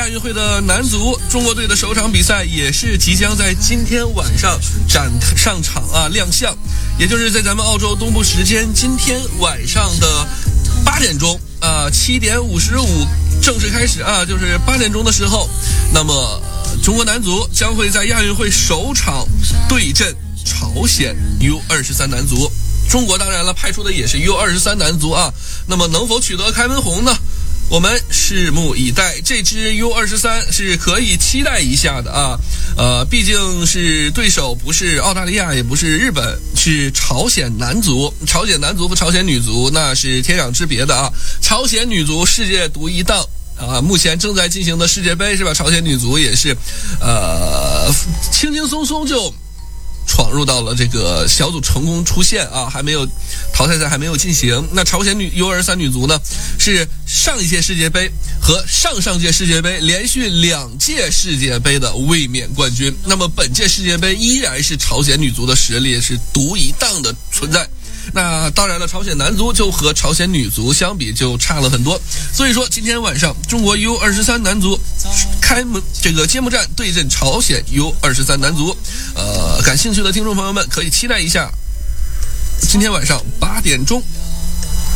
亚运会的男足中国队的首场比赛也是即将在今天晚上上场亮相，也就是在咱们澳洲东部时间今天晚上的8点钟7点55正式开始就是8点钟的时候，那么中国男足将会在亚运会首场对阵朝鲜 U23 男足。中国当然了，派出的也是 U23 男足那么能否取得开门红呢？我们拭目以待。这支 U23 是可以期待一下的毕竟是对手不是澳大利亚，也不是日本，是朝鲜男足。朝鲜男足和朝鲜女足那是天壤之别的朝鲜女足世界独一档目前正在进行的世界杯是吧？朝鲜女足也是轻轻松松就闯入到了这个小组成功出线还没有淘汰赛还没有进行。那朝鲜U23 女足呢，是上一届世界杯和上上届世界杯连续2届世界杯的卫冕冠军。那么本届世界杯依然是朝鲜女足的实力是独一档的存在。那当然了，朝鲜男足就和朝鲜女足相比就差了很多。所以说今天晚上中国 U23 男足这个揭幕战对阵朝鲜 U23 男足，感兴趣的听众朋友们可以期待一下今天晚上8点钟